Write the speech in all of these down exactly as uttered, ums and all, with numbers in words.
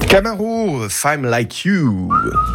Camaro, Femme Like You.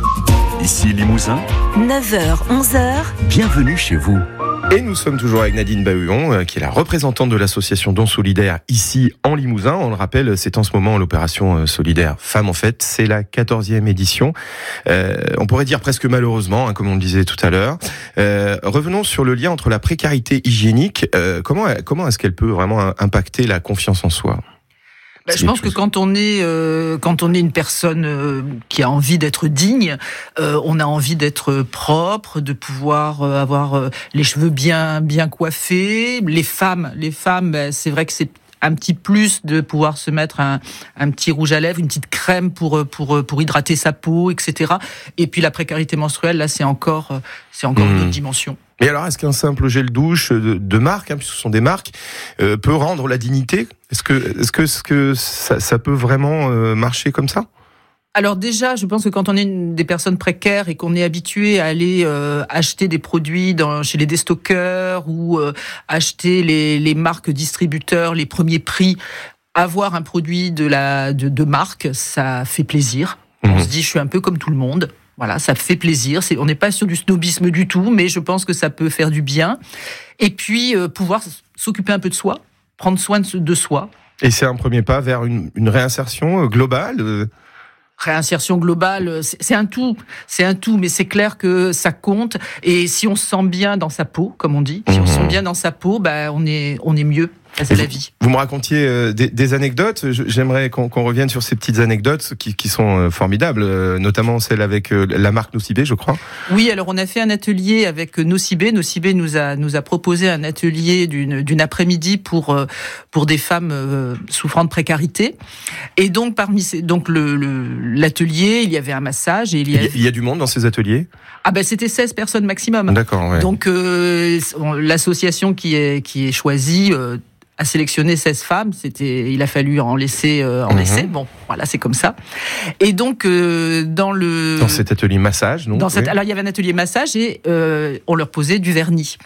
Ici Limousin, neuf heures, onze heures. Bienvenue chez vous. Et nous sommes toujours avec Nadine Bahuon, qui est la représentante de l'association Don Solidaire ici en Limousin. On le rappelle, c'est en ce moment l'opération solidaire Femmes en Fête. C'est la quatorzième édition. Euh, on pourrait dire presque malheureusement, hein, comme on le disait tout à l'heure. Euh, revenons sur le lien entre la précarité hygiénique. Euh, comment, comment est-ce qu'elle peut vraiment impacter la confiance en soi ? Bah, je pense que quand on est euh, quand on est une personne euh, qui a envie d'être digne, euh, on a envie d'être propre, de pouvoir euh, avoir euh, les cheveux bien bien coiffés. Les femmes, les femmes, bah, c'est vrai que c'est un petit plus de pouvoir se mettre un, un petit rouge à lèvres, une petite crème pour pour pour hydrater sa peau, et cetera. Et puis la précarité menstruelle, là, c'est encore c'est encore mmh. une autre dimension. Mais alors, est-ce qu'un simple gel douche de, de marque, hein, puisque ce sont des marques, euh, peut rendre la dignité ? Est-ce que, est-ce que, est-ce que ça, ça peut vraiment euh, marcher comme ça ? Alors déjà, je pense que quand on est une, des personnes précaires et qu'on est habitué à aller euh, acheter des produits dans, chez les déstockeurs ou euh, acheter les, les marques distributeurs, les premiers prix, avoir un produit de, la, de, de marque, ça fait plaisir. Mmh. On se dit, je suis un peu comme tout le monde. Voilà, ça fait plaisir. C'est, on n'est pas sur du snobisme du tout, mais je pense que ça peut faire du bien. Et puis, euh, pouvoir s'occuper un peu de soi, prendre soin de, de soi. Et c'est un premier pas vers une, une réinsertion globale euh... Réinsertion globale, c'est, c'est un tout, c'est un tout, mais c'est clair que ça compte. Et si on se sent bien dans sa peau, comme on dit, si mmh. on se sent bien dans sa peau, bah on est, on est mieux. C'est la vie. Vous me racontiez euh, des, des anecdotes. J'aimerais qu'on, qu'on revienne sur ces petites anecdotes qui, qui sont euh, formidables, euh, notamment celle avec euh, la marque Nocibé, je crois. Oui, alors on a fait un atelier avec Nocibé. Nocibé nous a nous a proposé un atelier d'une d'une après-midi pour euh, pour des femmes euh, souffrant de précarité. Et donc parmi ces, donc le, le l'atelier, il y avait un massage et il y a il y a du monde dans ces ateliers. Ah ben c'était seize personnes maximum. D'accord. Ouais. Donc euh, l'association qui est qui est choisie euh, a sélectionné seize femmes, c'était, il a fallu en laisser, euh, en mmh. laisser. Bon, voilà, c'est comme ça. Et donc, euh, dans le... Dans cet atelier massage, non? Dans cette, oui. Alors, il y avait un atelier massage et euh, on leur posait du vernis.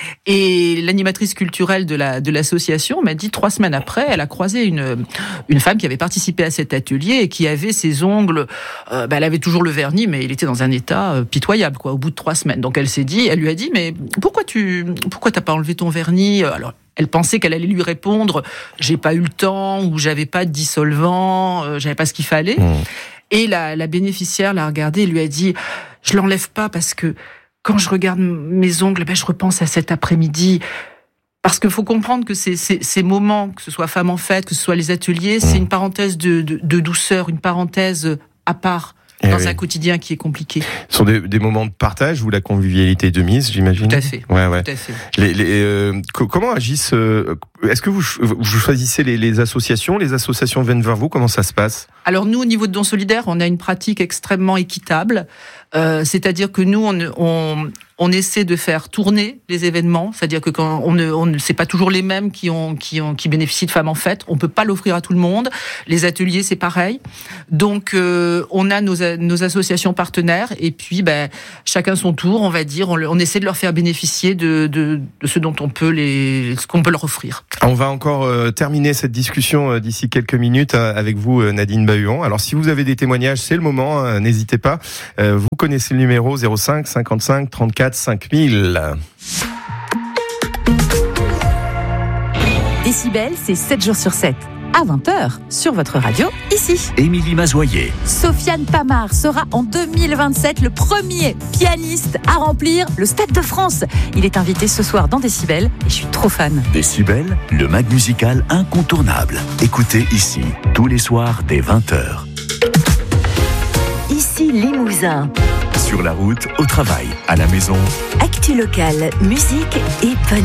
Et l'animatrice culturelle de, la, de l'association m'a dit, trois semaines après, elle a croisé une, une femme qui avait participé à cet atelier et qui avait ses ongles... Euh, bah, elle avait toujours le vernis, mais il était dans un état euh, pitoyable, quoi, au bout de trois semaines. Donc, elle s'est dit, elle lui a dit, mais pourquoi tu pourquoi t'as pas enlevé ton vernis? Alors, elle pensait qu'elle allait lui répondre « j'ai pas eu le temps » ou « j'avais pas de dissolvant, euh, j'avais pas ce qu'il fallait mmh. ». Et la, la bénéficiaire l'a regardée et lui a dit « je l'enlève pas parce que quand je regarde mes ongles, ben je repense à cet après-midi ». Parce qu'il faut comprendre que ces, ces, ces moments, que ce soit Femmes en Fête, que ce soit les ateliers, mmh. c'est une parenthèse de, de, de douceur, une parenthèse à part. Dans oui. un quotidien qui est compliqué. Ce sont des, des moments de partage où la convivialité est de mise, j'imagine. Tout à fait. Ouais, ouais. Tout à fait. Les, les, euh, comment agissent euh, Est-ce que vous, vous choisissez les, les associations Les associations viennent vers vous. Comment ça se passe? Alors nous, au niveau de Don Solidaire, on a une pratique extrêmement équitable. Euh, c'est-à-dire que nous, on, on, on essaie de faire tourner les événements. C'est-à-dire que quand on ne, on ne, c'est pas toujours les mêmes qui ont, qui ont, qui bénéficient de Femmes en Fête. On peut pas l'offrir à tout le monde. Les ateliers, c'est pareil. Donc, euh, on a nos, nos associations partenaires et puis, ben, chacun son tour, on va dire. On, on essaie de leur faire bénéficier de, de, de ce dont on peut les, ce qu'on peut leur offrir. On va encore euh, terminer cette discussion euh, d'ici quelques minutes euh, avec vous, euh, Nadine Bahuon. Alors, si vous avez des témoignages, c'est le moment. Euh, n'hésitez pas. Euh, vous connaissez le numéro zéro cinq cinquante-cinq trente-quatre cinq mille. Décibel, c'est sept jours sur sept. À vingt heures, sur votre radio, ici. Émilie Mazoyer. Sofiane Pamar sera en deux mille vingt-sept le premier pianiste à remplir le Stade de France. Il est invité ce soir dans Décibel et je suis trop fan. Décibel, le mag musical incontournable. Écoutez ici, tous les soirs dès vingt heures. Ici Limousin. Sur la route, au travail, à la maison. Actu locale, musique et bonne